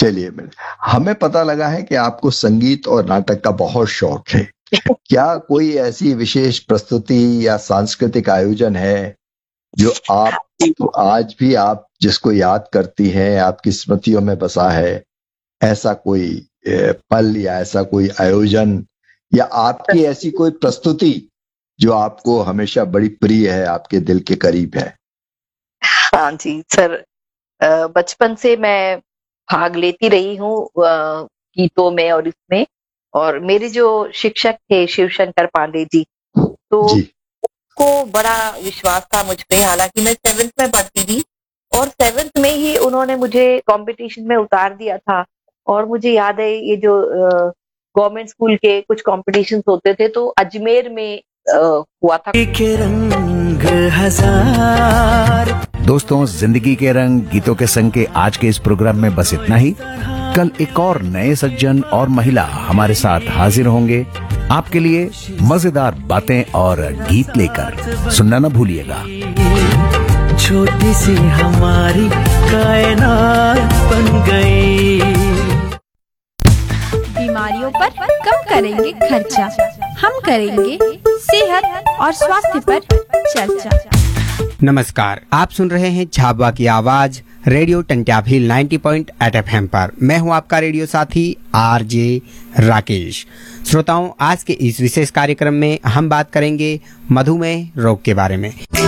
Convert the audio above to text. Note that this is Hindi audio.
चलिए हमें पता लगा है कि आपको संगीत और नाटक का बहुत शौक है। क्या कोई ऐसी विशेष प्रस्तुति या सांस्कृतिक आयोजन है जो आप आज भी आप जिसको याद करती हैं, आपकी स्मृतियों में बसा है? ऐसा कोई पल या ऐसा कोई आयोजन या आपकी ऐसी कोई प्रस्तुति जो आपको हमेशा बड़ी प्रिय है, आपके दिल के करीब है? हाँ जी सर, बचपन से मैं भाग लेती रही हूँ गीतों में और इसमें, और मेरे जो शिक्षक थे शिवशंकर पांडे जी, तो जी। को बड़ा विश्वास था मुझ पे। हालांकि मैं 7th में पढ़ती थी और 7th में ही उन्होंने मुझे कंपटीशन में उतार दिया था। और मुझे याद है ये जो गवर्नमेंट स्कूल के कुछ कंपटीशंस होते थे तो अजमेर में हुआ था। रंग हजार। दोस्तों, जिंदगी के रंग गीतों के संग के आज के इस प्रोग्राम में बस इतना ही। कल एक और नए सज्जन और महिला हमारे साथ हाजिर होंगे आपके लिए मजेदार बातें और गीत लेकर। सुनना न भूलिएगा। छोटी सी हमारी कायनात बन गई। बीमारियों पर कम करेंगे खर्चा, हम करेंगे सेहत और स्वास्थ्य पर चर्चा। नमस्कार, आप सुन रहे हैं झाबुआ की आवाज रेडियो टंट्याभील 90.8 FM पर। मैं हूं आपका रेडियो साथी आरजे राकेश। श्रोताओं, आज के इस विशेष कार्यक्रम में हम बात करेंगे मधुमेह रोग के बारे में।